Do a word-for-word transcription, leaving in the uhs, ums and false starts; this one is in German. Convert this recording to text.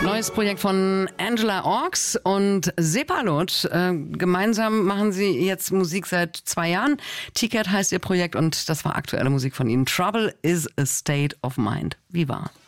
Neues Projekt von Angela Orks und Sepalot. Äh, gemeinsam machen sie jetzt Musik seit zwei Jahren. T-Cat heißt ihr Projekt und das war aktuelle Musik von ihnen. Trouble is a State of Mind. Wie war?